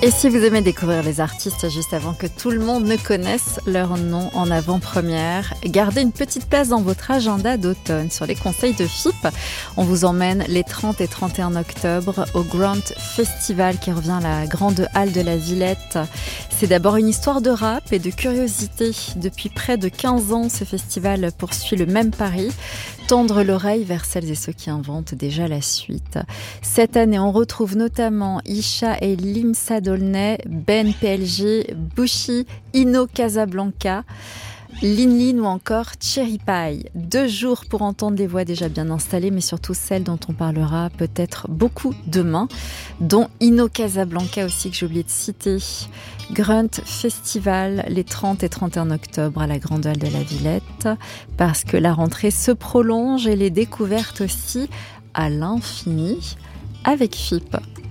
Et si vous aimez découvrir les artistes juste avant que tout le monde ne connaisse leur nom en avant-première, gardez une petite place dans votre agenda d'automne. Sur les conseils de FIP, on vous emmène les 30 et 31 octobre au Grand Festival qui revient à la grande halle de la Villette. C'est d'abord une histoire de rap et de curiosité. Depuis près de 15 ans, ce festival poursuit le même pari. Tendre l'oreille vers celles et ceux qui inventent déjà la suite. Cette année, on retrouve notamment Isha et Limsa Dolnay, Ben PLG, Bushi, Ino Casablanca, Lin ou encore Cherry Pie. 2 jours pour entendre les voix déjà bien installées, mais surtout celles dont on parlera peut-être beaucoup demain, dont Ino Casablanca aussi que j'ai oublié de citer. Grunt Festival les 30 et 31 octobre à la Grande Halle de la Villette, parce que la rentrée se prolonge et les découvertes aussi à l'infini avec FIP.